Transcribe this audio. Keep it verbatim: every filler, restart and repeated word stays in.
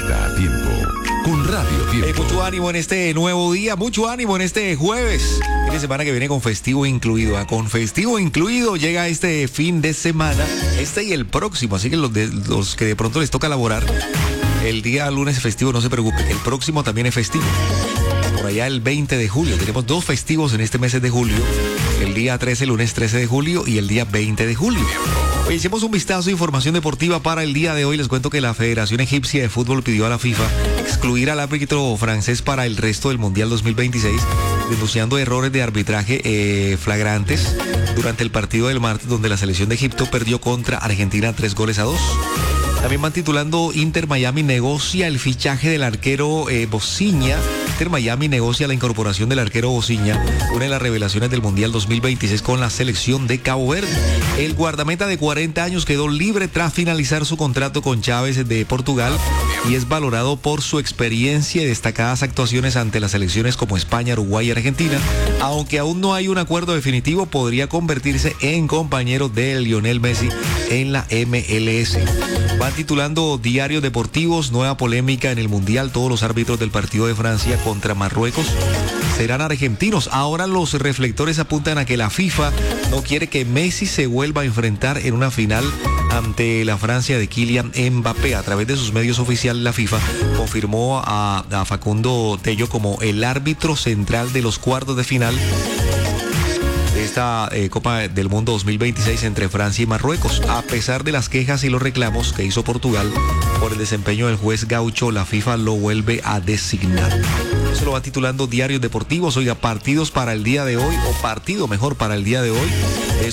Está a tiempo con Radio Tiempo. Eh, mucho ánimo en este nuevo día, mucho ánimo en este jueves. Fin de semana que viene con festivo incluido. ¿eh? Con festivo incluido llega este fin de semana, este y el próximo. Así que los, de, los que de pronto les toca laborar, el día lunes festivo, no se preocupen. El próximo también es festivo. Por allá el veinte de julio. Tenemos dos festivos en este mes de julio. El día trece, lunes trece de julio y el día veinte de julio. Hoy hicimos un vistazo a información deportiva para el día de hoy. Les cuento que la Federación Egipcia de Fútbol pidió a la FIFA excluir al árbitro francés para el resto del Mundial dos mil veintiséis, denunciando errores de arbitraje eh, flagrantes durante el partido del martes, donde la selección de Egipto perdió contra Argentina tres goles a dos. También van titulando: Inter Miami negocia el fichaje del arquero eh, Bociña. Inter Miami negocia la incorporación del arquero Bociña, una de las revelaciones del Mundial dos mil veintiséis con la selección de Cabo Verde. El guardameta de cuarenta años quedó libre tras finalizar su contrato con Chávez de Portugal y es valorado por su experiencia y destacadas actuaciones ante las selecciones como España, Uruguay y Argentina. Aunque aún no hay un acuerdo definitivo, podría convertirse en compañero de Lionel Messi en la M L S. Van titulando diarios deportivos: nueva polémica en el Mundial, todos los árbitros del partido de Francia contra Marruecos serán argentinos. Ahora los reflectores apuntan a que la FIFA no quiere que Messi se vuelva a enfrentar en una final ante la Francia de Kylian Mbappé. A través de sus medios oficiales, la FIFA confirmó a, a Facundo Tello como el árbitro central de los cuartos de final de esta eh, Copa del Mundo dos mil veintiséis entre Francia y Marruecos. A pesar de las quejas y los reclamos que hizo Portugal por el desempeño del juez gaucho, la FIFA lo vuelve a designar. Eso lo va titulando diarios deportivos. Oiga, partidos para el día de hoy, o partido mejor para el día de hoy.